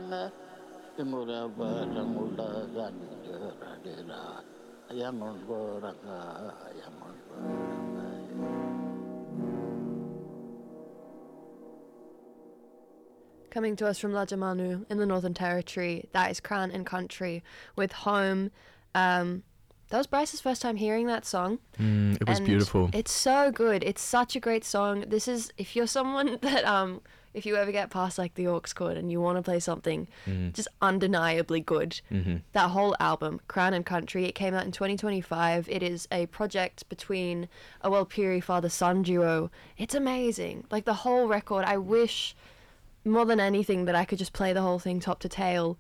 Timura barang ulagan jeradera Yamun boranga Yamun boranga. Coming to us from Lajamanu in the Northern Territory, that is Crown and Country with Home. That was Bryce's first time hearing that song. It was beautiful. It's so good. It's such a great song. This is, if you're someone that, if you ever get past like the aux chord and you want to play something just undeniably good, that whole album, Crown and Country, it came out in 2025. It is a project between a Walpiri father-son duo. It's amazing. Like the whole record, I wish more than anything that I could just play the whole thing top to tail.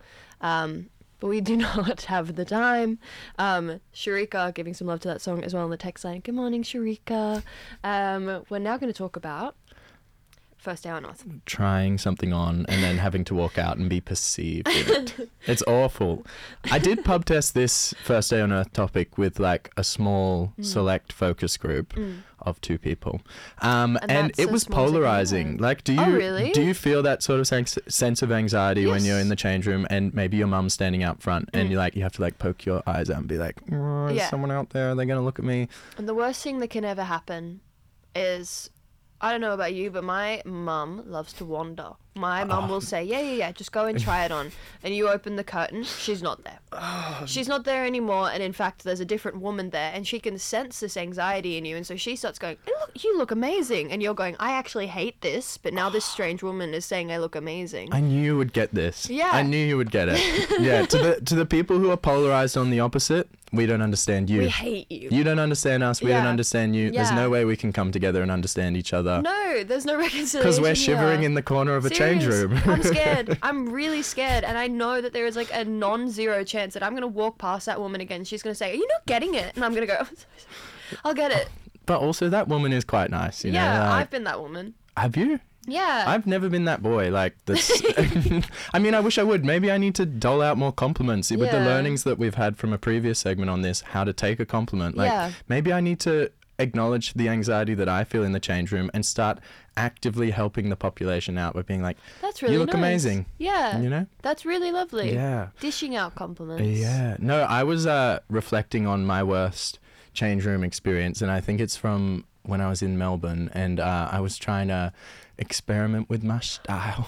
But we do not have the time. Sharika giving some love to that song as well on the text line. Good morning, Sharika. We're now going to talk about First Day on Earth. Trying something on and then having to walk out and be perceived in it. It's awful. I did pub test this First Day on Earth topic with like a small select focus group of 2 people. And it was polarizing. Like, do you feel that sort of sense of anxiety when you're in the change room and maybe your mum's standing out front and you have to like poke your eyes out and be like, is someone out there? Are they going to look at me? And the worst thing that can ever happen is, I don't know about you, but my mum loves to wander. My mum will say, yeah, just go and try it on. And you open the curtain, she's not there. She's not there anymore, and in fact, there's a different woman there, and she can sense this anxiety in you, and so she starts going, you look amazing. And you're going, I actually hate this, but now this strange woman is saying I look amazing. I knew you would get this. Yeah. I knew you would get it. Yeah, to the people who are polarized on the opposite, we don't understand you. We hate you. You don't understand us, we don't understand you. There's no way we can come together and understand each other. No, there's no reconciliation. Because we're shivering in the corner of a change room. I'm scared. I'm really scared. And I know that there is like a non-zero chance that I'm going to walk past that woman again. She's going to say, are you not getting it? And I'm going to go, I'll get it. But also that woman is quite nice, you know? Yeah, like, I've been that woman. Have you? Yeah. I've never been that boy. Like this. I mean, I wish I would. Maybe I need to dole out more compliments with the learnings that we've had from a previous segment on this, how to take a compliment. Like maybe I need to acknowledge the anxiety that I feel in the change room and start actively helping the population out by being like, that's really you look nice. Amazing. Yeah. You know? That's really lovely. Yeah. Dishing out compliments. Yeah. No, I was reflecting on my worst change room experience, and I think it's from when I was in Melbourne, and I was trying to experiment with my style.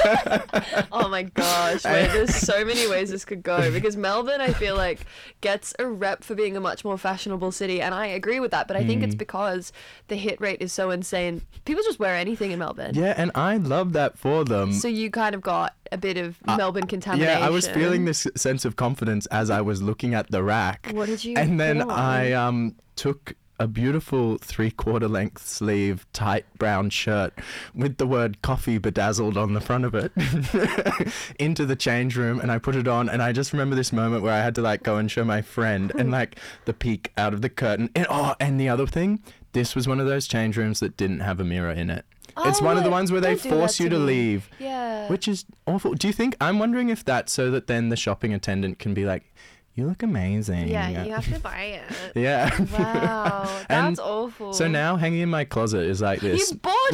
Oh my gosh, wait, there's so many ways this could go, because Melbourne, I feel like, gets a rep for being a much more fashionable city, and I agree with that, but I think it's because the hit rate is so insane. People just wear anything in Melbourne. Yeah, and I love that for them. So you kind of got a bit of Melbourne contamination. Yeah, I was feeling this sense of confidence as I was looking at the rack. What did you And then put on? I took a beautiful 3/4 length sleeve tight brown shirt with the word coffee bedazzled on the front of it into the change room, and I put it on, and I just remember this moment where I had to like go and show my friend and like the peek out of the curtain, and the other thing, this was one of those change rooms that didn't have a mirror in it. It's one of the ones where they force you to leave, which is awful. Do you think, I'm wondering if that's so that then the shopping attendant can be like, you look amazing. Yeah, you have to buy it. Yeah. Wow, that's awful. So now hanging in my closet is like this. You bought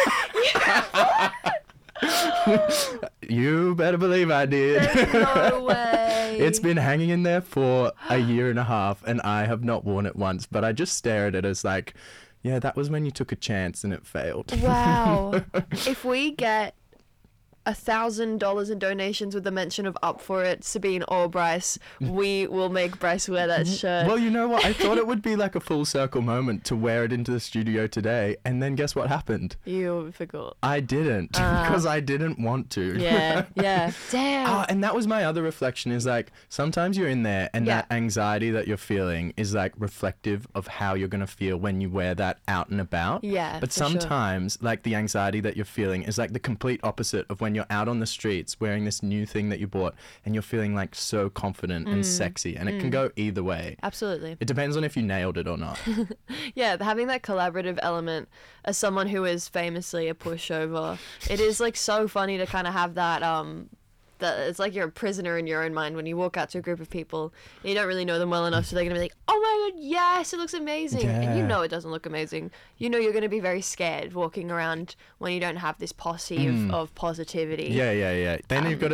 it! You better believe I did. There's no way. It's been hanging in there for a year and a half, and I have not worn it once, but I just stare at it as like, yeah, that was when you took a chance and it failed. Wow. If we get $1,000 in donations with the mention of Up For It, Sabine or Bryce, we will make Bryce wear that shirt. Well, you know what? I thought it would be like a full circle moment to wear it into the studio today, and then guess what happened? You forgot. I didn't, because I didn't want to. Yeah. Damn. And that was my other reflection, is like, sometimes you're in there and that anxiety that you're feeling is like reflective of how you're going to feel when you wear that out and about. Yeah, But for sure. sometimes like the anxiety that you're feeling is like the complete opposite of when you're out on the streets wearing this new thing that you bought and you're feeling like so confident and sexy, and it can go either way. Absolutely. It depends on if you nailed it or not. Yeah, having that collaborative element as someone who is famously a pushover, it is like so funny to kind of have that that it's like you're a prisoner in your own mind when you walk out to a group of people and you don't really know them well enough, so they're gonna be like, oh my god, yes, it looks amazing. And you know it doesn't look amazing. You know you're gonna be very scared walking around when you don't have this posse of positivity. Yeah. Then you've got to like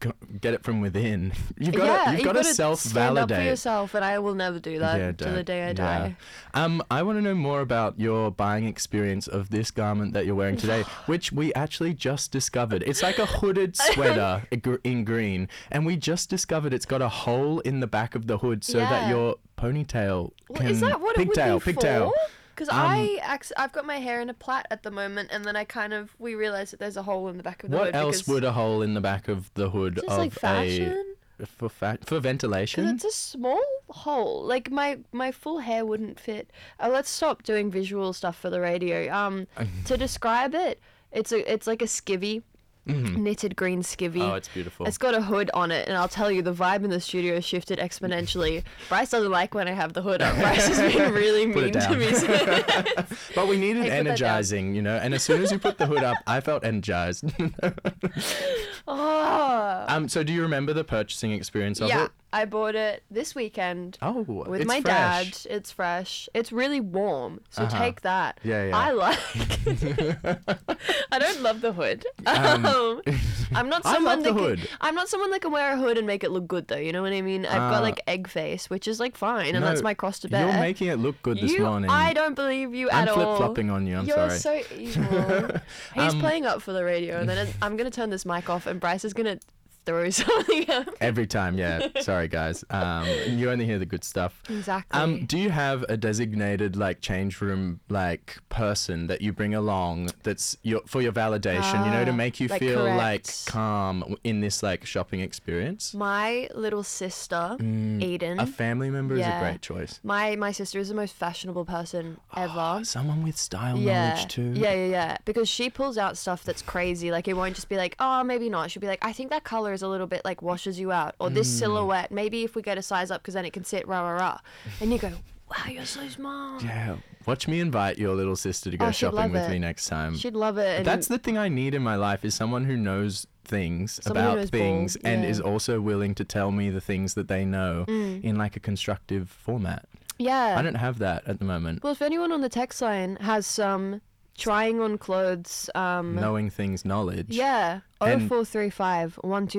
get it from within. You've got yeah, to, you've got to stand self-validate. up for yourself, and I will never do that Yeah, to the don't. day I Yeah. die. I want to know more about your buying experience of this garment that you're wearing today, which we actually just discovered. It's like a hooded sweater in green, and we just discovered it's got a hole in the back of the hood so that Yeah. your ponytail can... Well, is that what pigtail, it would be pigtail. for? Because I've got my hair in a plait at the moment, and then we realised that there's a hole in the back of the hood. What else because would a hole in the back of the hood just of like fashion? for ventilation? Because it's a small hole. Like my full hair wouldn't fit. Let's stop doing visual stuff for the radio. To describe it, it's like a skivvy. Knitted green skivvy. Oh, it's beautiful. It's got a hood on it, and I'll tell you, the vibe in the studio has shifted exponentially. Bryce doesn't like when I have the hood up. Bryce has been really Put it mean to down. me. But we needed Hey, put that down. energizing, you know, and as soon as you put the hood up, I felt energized. Oh. So do you remember the purchasing experience of Yeah, it? I bought it this weekend. Oh, With it's my fresh. dad. It's fresh. It's really warm. So Uh-huh. take that. Yeah, yeah. I like I don't love the hood. I'm not I someone love the that hood. I'm not someone that can wear a hood and make it look good though. You know what I mean? I've got like egg face, which is like fine, and No, that's my cross to bear. You're making it look good this morning. I don't believe you I'm at all. flip-flopping on you, I'm You're sorry. so evil. He's playing up for the radio, and then I'm gonna turn this mic off, and Bryce is gonna throw something up. Every time, yeah. Sorry, guys. You only hear the good stuff. Exactly. Do you have a designated like change room like person that you bring along that's for your validation? You know, to make you like feel like correct. calm in this like shopping experience. My little sister, Eden. A family member is a Yeah. great choice. My sister is the most fashionable person ever. Someone with style Yeah. knowledge too. Yeah. Because she pulls out stuff that's crazy. Like, it won't just be like, oh, maybe not. She'll be like, I think that color is a little bit like washes you out. Or this silhouette, maybe if we get a size up because then it can sit rah, rah, rah. And you go, wow, you're so smart. Yeah. Watch me invite your little sister to go Oh, she'd shopping love with it. me next time. She'd love it. And That's the thing I need in my life is someone who knows things Someone who about knows things balls, and yeah. is also willing to tell me the things that they know in like a constructive format. yeah. I don't have that at the moment. Well, if anyone on the text line has some trying on clothes, Knowing things knowledge. yeah, And- 0435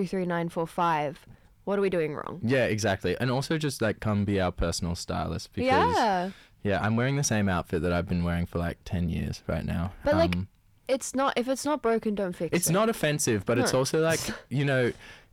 123 What are we doing wrong? Yeah, exactly. And also just like come be our personal stylist because Yeah. I'm wearing the same outfit that I've been wearing for like 10 years right now. But like, it's not, if it's not broken, don't fix it. It's not offensive, but it's No. also like, you know,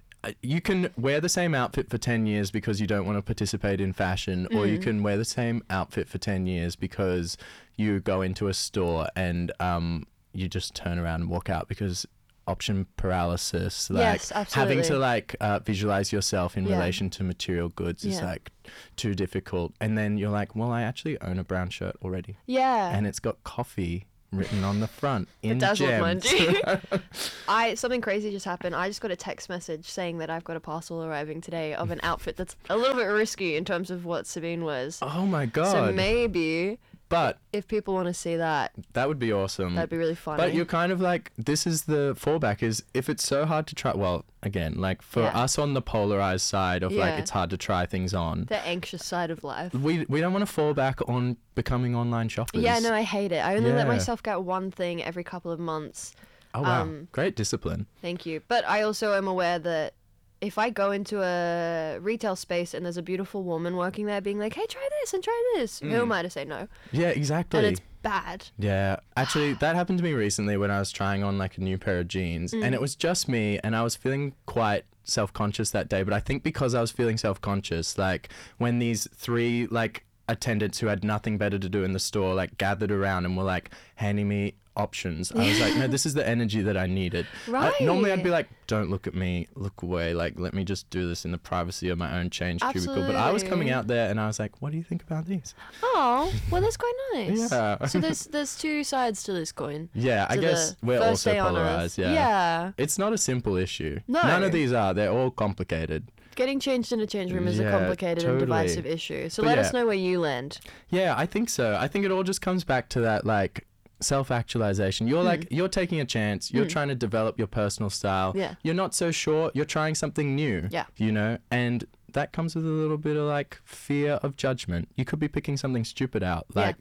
you can wear the same outfit for 10 years because you don't want to participate in fashion, or you can wear the same outfit for 10 years because you go into a store and you just turn around and walk out because option paralysis, like Yes, having to absolutely. like visualize yourself in Yeah. relation to material goods is Yeah. like too difficult. And then you're like, well, I actually own a brown shirt already Yeah. and it's got coffee written on the front in Bedazzled, gems. mind you. Something crazy just happened. I just got a text message saying that I've got a parcel arriving today of an outfit that's a little bit risky in terms of what Sabine wears. Oh my god. So maybe But if people want to see that, that would be awesome. that'd be really funny. But you're kind of like, this is the fallback is if it's so hard to try, well, again, like for Yeah. us on the polarized side of like Yeah. it's hard to try things on, the anxious side of life. we don't want to fall back on becoming online shoppers. Yeah, no, I hate it. I only let Yeah. myself get one thing every couple of months. Oh wow, great discipline. Thank you. But I also am aware that if I go into a retail space and there's a beautiful woman working there being like, hey, try this and try this, who am I to say no? Yeah, exactly. And it's bad. Yeah, actually, that happened to me recently when I was trying on like a new pair of jeans, and it was just me, and I was feeling quite self-conscious that day. But I think because I was feeling self-conscious, like when these three like attendants who had nothing better to do in the store like gathered around and were like handing me options, I was like, no, this is the energy that I needed. Normally I'd be like, don't look at me, look away, like let me just do this in the privacy of my own change cubicle. But I was coming Absolutely. out there and I was like, what do you think about these? Oh, well, that's quite nice. Yeah. So there's two sides to this coin. Yeah, I To guess the we're first also day on Earth. polarized. Yeah. Yeah. It's not a simple issue. No. None of these are. They're all complicated. Getting changed in a change room is a Yeah, complicated and totally. divisive issue. So But let yeah. us know where you land. Yeah, I think so. I think it all just comes back to that like self-actualization. You're like you're taking a chance. You're trying to develop your personal style. Yeah. You're not so sure. You're trying something new. Yeah. You know, and that comes with a little bit of like fear of judgment. You could be picking something stupid out. Yeah. Like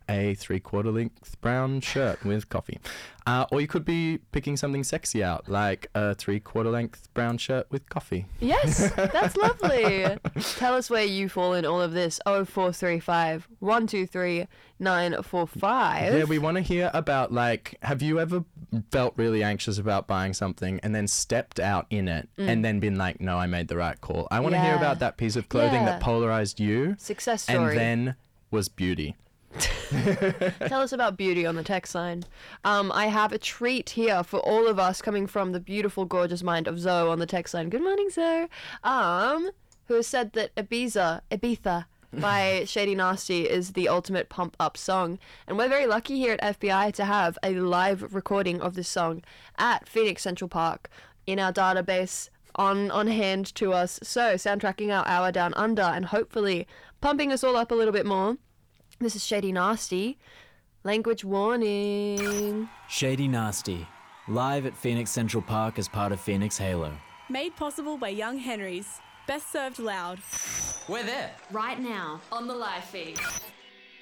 a 3/4 length brown shirt with coffee. Or you could be picking something sexy out, like a 3/4 length brown shirt with coffee. Yes, that's lovely. Tell us where you fall in all of this. 0435 123 945. Yeah, we want to hear about, like, have you ever felt really anxious about buying something and then stepped out in it and then been like, no, I made the right call? I want to hear Yeah. about that piece of clothing that polarized you Success story. and then was beauty. Tell us about beauty on the text line. I have a treat here for all of us coming from the beautiful, gorgeous mind of Zoe on the text line. Good morning, Zoe. Who has said that Ibiza by Shady Nasty is the ultimate pump up song. And we're very lucky here at FBI to have a live recording of this song at Phoenix Central Park in our database on hand to us. So soundtracking our hour down under and hopefully pumping us all up a little bit more. This is Shady Nasty. Language warning. Shady Nasty, live at Phoenix Central Park as part of Phoenix Halo. Made possible by Young Henrys. Best served loud. We're there. Right now on the live feed.